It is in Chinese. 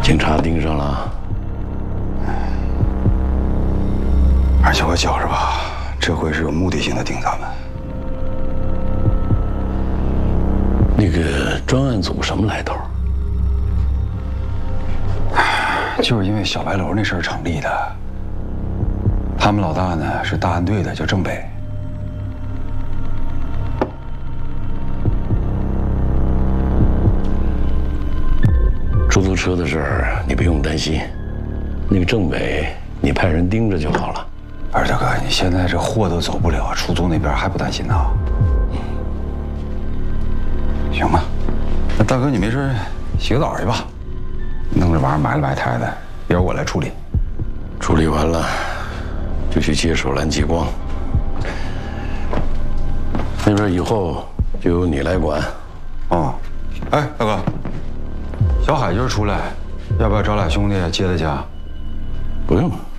警察盯上了。 而且我觉着吧，这回是有目的性的盯咱们。 那个专案组什么来头？ 就是因为小白楼那事儿成立的。他们老大呢是大案队的，叫郑北。 出租车的事儿你不用担心，那个郑北你派人盯着就好了。 二大哥，你现在这货都走不了，出租那边还不担心呢？行吧，那大哥你没事洗个澡去吧，弄这玩意儿埋了埋汰的，一会儿我来处理。 处理完了就去接手蓝极光，那边以后就由你来管。 哦，哎，大哥，小海今儿出来，要不要找俩兄弟接他家？ 不用。